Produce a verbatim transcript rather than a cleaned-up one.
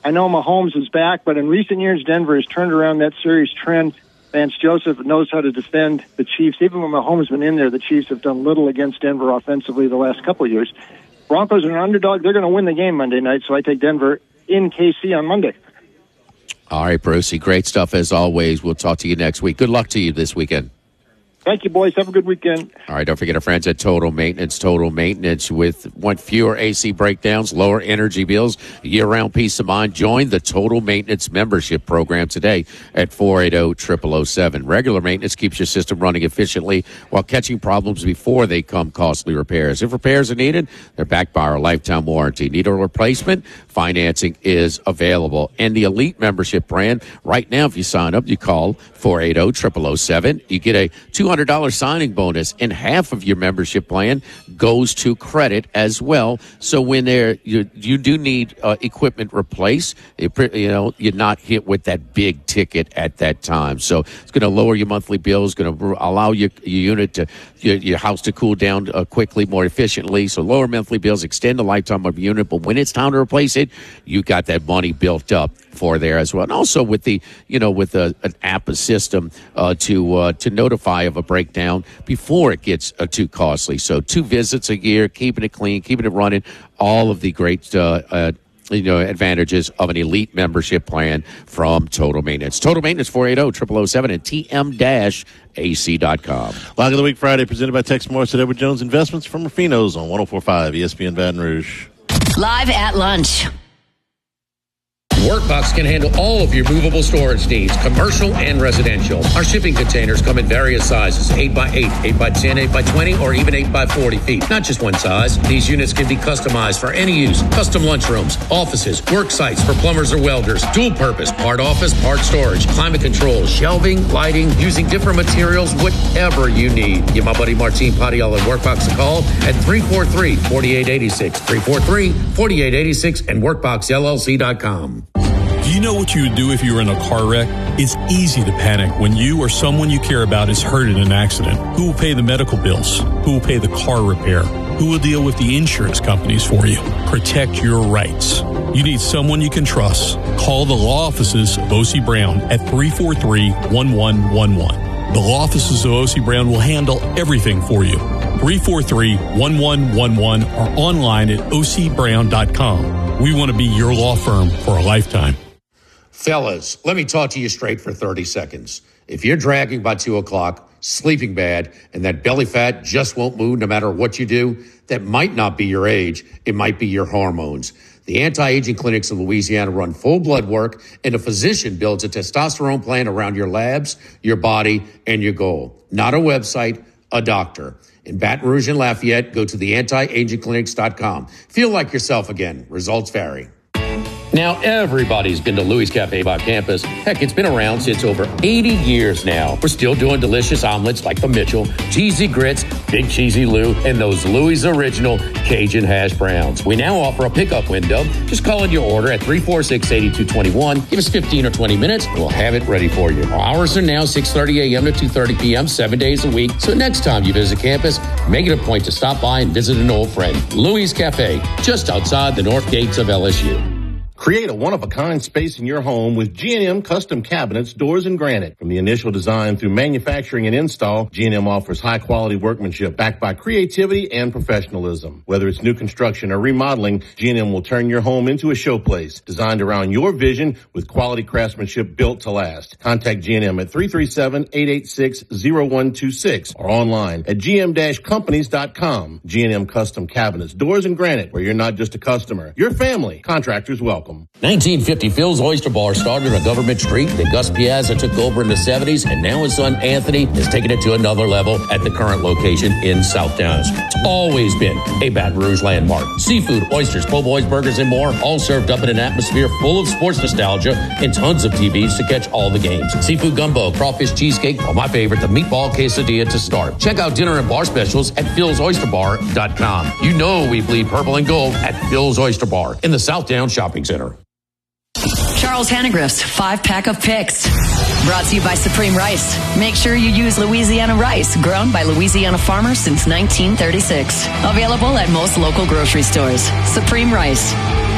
I know Mahomes is back, but in recent years, Denver has turned around that series trend. Vance Joseph knows how to defend the Chiefs. Even when Mahomes has been in there, the Chiefs have done little against Denver offensively the last couple of years. Broncos are an underdog. They're going to win the game Monday night, so I take Denver in K C on Monday. All right, Brucey, great stuff as always. We'll talk to you next week. Good luck to you this weekend. Thank you, boys. Have a good weekend. All right, don't forget our friends at Total Maintenance. Total Maintenance with want fewer A C breakdowns, lower energy bills, year-round peace of mind. Join the Total Maintenance membership program today at four eight zero, zero zero zero seven. Regular maintenance keeps your system running efficiently while catching problems before they come costly repairs. If repairs are needed, they're backed by our lifetime warranty. Need a replacement? Financing is available. And the Elite membership brand, right now, if you sign up, you call four eight zero, zero zero zero seven. You get a two hundred dollars signing bonus, and half of your membership plan goes to credit as well. So when there you you do need uh, equipment replaced, it, you know you're not hit with that big ticket at that time. So it's going to lower your monthly bills, going to allow your, your unit to your, your house to cool down uh, quickly, more efficiently. So lower monthly bills, extend the lifetime of your unit. But when it's time to replace it, you got that money built up for there as well. And also with the you know with a, an app a system uh, to uh, to notify of a breakdown before it gets uh, too costly. So two visits a year, keeping it clean, keeping it running, all of the great uh, uh, you know advantages of an Elite membership plan from Total Maintenance. Total Maintenance, four eight zero, zero zero zero seven and T M A C dot com. Lock of the Week Friday presented by Tex Morris at Edward Jones Investments from Rufino's on one oh four point five E S P N Baton Rouge. Live at lunch. Workbox can handle all of your movable storage needs, commercial and residential. Our shipping containers come in various sizes, eight by eight, eight by ten, eight by twenty, or even eight by forty feet. Not just one size. These units can be customized for any use. Custom lunchrooms, offices, work sites for plumbers or welders, dual purpose, part office, part storage, climate control, shelving, lighting, using different materials, whatever you need. Give my buddy Martin Padial at Workbox a call at three four three, four eight eight six, three four three, four eight eight six and workbox L L C dot com. Do you know what you would do if you were in a car wreck? It's easy to panic when you or someone you care about is hurt in an accident. Who will pay the medical bills? Who will pay the car repair? Who will deal with the insurance companies for you? Protect your rights. You need someone you can trust. Call the law offices of O C Brown at three four three, one one one one. The law offices of O C Brown will handle everything for you. three four three, one one one one or online at O C brown dot com. We want to be your law firm for a lifetime. Fellas, let me talk to you straight for thirty seconds. If you're dragging by two o'clock, sleeping bad, and that belly fat just won't move no matter what you do, that might not be your age. It might be your hormones. The anti-aging clinics of Louisiana run full blood work, and a physician builds a testosterone plan around your labs, your body, and your goal. Not a website, a doctor. In Baton Rouge and Lafayette, go to the anti aging clinics dot com. Feel like yourself again. Results vary. Now, everybody's been to Louis Cafe by campus. Heck, it's been around since over eighty years now. We're still doing delicious omelets like the Mitchell, cheesy grits, Big Cheesy Lou, and those Louis' original Cajun hash browns. We now offer a pickup window. Just call in your order at three four six, eight two two one. Give us fifteen or twenty minutes, and we'll have it ready for you. Our hours are now six thirty a.m. to two thirty p.m., seven days a week. So next time you visit campus, make it a point to stop by and visit an old friend. Louis Cafe, just outside the north gates of L S U. Create a one-of-a-kind space in your home with G and M Custom Cabinets, Doors, and Granite. From the initial design through manufacturing and install, G and M offers high-quality workmanship backed by creativity and professionalism. Whether it's new construction or remodeling, G and M will turn your home into a showplace designed around your vision with quality craftsmanship built to last. Contact G and M at three three seven, eight eight six, zero one two six or online at g m dash companies dot com. G and M Custom Cabinets, Doors, and Granite, where you're not just a customer, you're family. Contractors welcome. nineteen fifty, Phil's Oyster Bar started on Government Street. Then Gus Piazza took over in the seventies, and now his son Anthony has taken it to another level at the current location in South Downs. It's always been a Baton Rouge landmark. Seafood, oysters, po' boys, burgers, and more, all served up in an atmosphere full of sports nostalgia and tons of T Vs to catch all the games. Seafood gumbo, crawfish cheesecake, or my favorite, the meatball quesadilla to start. Check out dinner and bar specials at phils oyster bar dot com. You know we bleed purple and gold at Phil's Oyster Bar in the South Downs Shopping Center. Charles Hannegriff's five-pack of picks. Brought to you by Supreme Rice. Make sure you use Louisiana rice, grown by Louisiana farmers since nineteen thirty-six. Available at most local grocery stores. Supreme Rice.